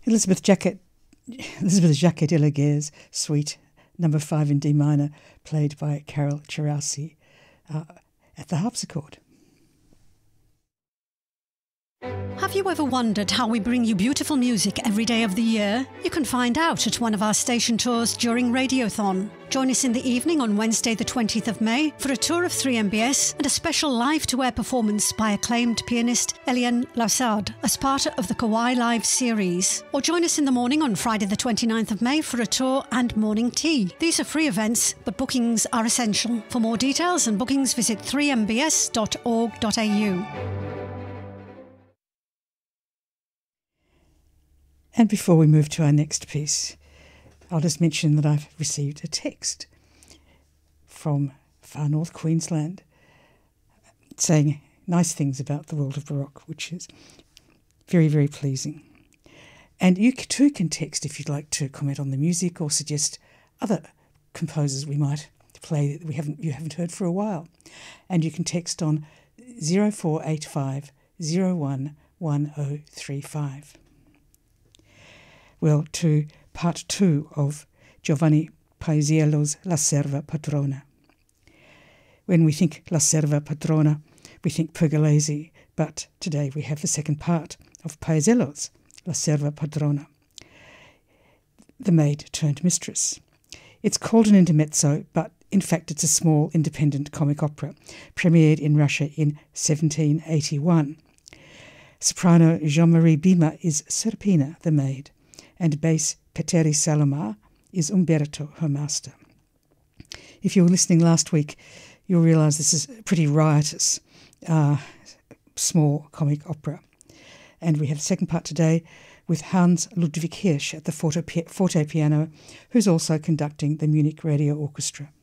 Elizabeth Jacquet de la Guerre's Suite No. 5 in D minor, played by Carol Cherasi at the harpsichord. Have you ever wondered how we bring you beautiful music every day of the year? You can find out at one of our station tours during Radiothon. Join us in the evening on Wednesday the 20th of May for a tour of 3MBS and a special live-to-air performance by acclaimed pianist Eliane Lassard as part of the Kauai Live series. Or join us in the morning on Friday the 29th of May for a tour and morning tea. These are free events, but bookings are essential. For more details and bookings, visit 3mbs.org.au. And before we move to our next piece, I'll just mention that I've received a text from far north Queensland saying nice things about the world of Baroque, which is very, very pleasing. And you too can text if you'd like to comment on the music or suggest other composers we might play that you haven't heard for a while. And you can text on 0485 01 1035. Well, to part 2 of Giovanni Paisiello's La Serva Padrona. When we think La Serva Padrona, we think Pergolesi, but today we have the second part of Paisiello's La Serva Padrona, the maid turned mistress. It's called an intermezzo, but in fact it's a small independent comic opera, premiered in Russia in 1781. Soprano Jean-Marie Bima is Serpina, the maid, and bass Petteri Salomar is Umberto, her master. If you were listening last week, you'll realise this is a pretty riotous, small comic opera. And we have the second part today with Hans Ludwig Hirsch at the forte piano, who's also conducting the Munich Radio Orchestra.